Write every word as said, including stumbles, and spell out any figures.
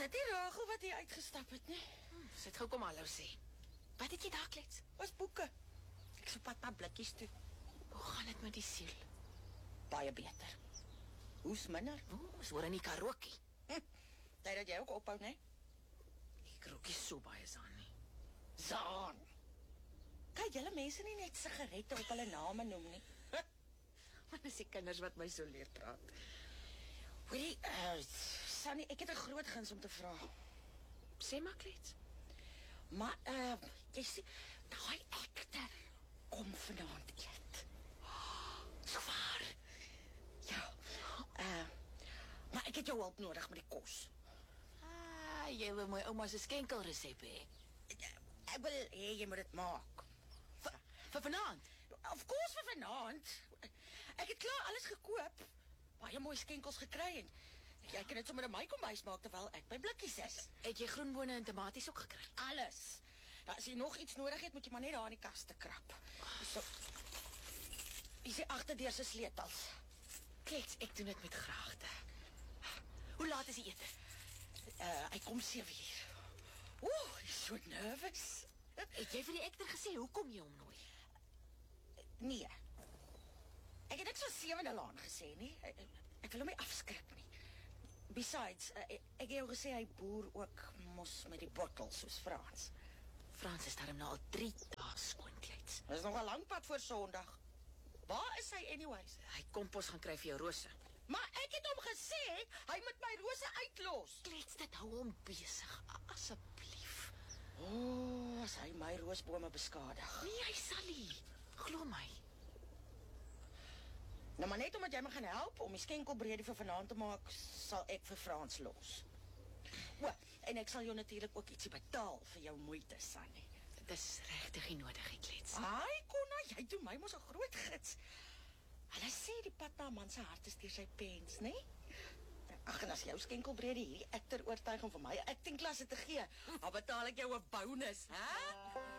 Dit die Rachel wat hier uitgestap het, nie? Hm, sy het gou kom hallo sê. Wat het jy daar, klets? Was boeke. Ek so pad na blikkies toe. Hoe gaan dit met die siel? Baie beter. Hoe's minder? O, ons hoor in die karookie. Hm, tyd dat jy ook ophou, nie? Ek rook nie so baie Zaan nie. Zaan! Kan julle mense nie net sigarette op hulle name noem nie? Maar dis die kinders wat my so leer praat. Hoorie, uh, Sannie, ek het 'n groot guns om te vra. Sê maar, klets. Maar, uh, jy sê, daai ekter kom vanaand eet. So waar. Ja. Uh, maar ek het jou hulp nodig met die kos. Ah, jy wil my ouma se skenkelresep hê. Ek wil hê jy moet dit maak. Vir, vir vanaand? Of course vir vanaand. Ek het klaar alles gekoop. Baie mooi skenkels gekry en jy kan dit sommer in my kombuis maak terwyl ek by blikkies is. Het jy groenbone en tomaties ook gekry? Alles. Nou, as jy nog iets nodig het, moet jy maar net daar in die kaste krap. So. Jy sê agterdeur se sleutels. Klets, ek doen dit met graagte. Hoe laat is die ete? Uh, hy kom sewe uur. Oeh, ek is so nervous. Het jy vir die ekter gesê, hoe kom jy hom nooi? Nee. Ek het niks van sewende laan gesê nie. Ek, ek wil hom nie afskrik nie. Besides, ek, ek het jou gesê hy boer ook mos met die bottel soos Frans. Frans is daarom nou al drie dae skoon, klets. Dit is nog 'n lang pad voor Sondag. Waar is hy anyways? Hy kompos gaan kry vir jou rose. Maar ek het hom gesê hy moet my rose uitlos. Klets, dit hou hom besig, asseblief. O, oh, as hy my roosbome beskadig. Nee, hy sal nie. Glo my. Nou maar net omdat jy my gaan help om die skenkelbrede vir vanaand te maak, sal ek vir Frans los. O, en ek sal jou natuurlik ook ietsie betaal vir jou moeite, Sannie. Dit is regtig nie nodig, klets. Ai, Konna, jy doen my mos 'n groot gids. Hulle sê die pad na 'n man se hart is deur sy pens, nê? Ag, en as jou skenkelbrede hierdie ekter oortuig om vir my 'n acting klasse te gee, dan betaal ek jou 'n bonus, hè?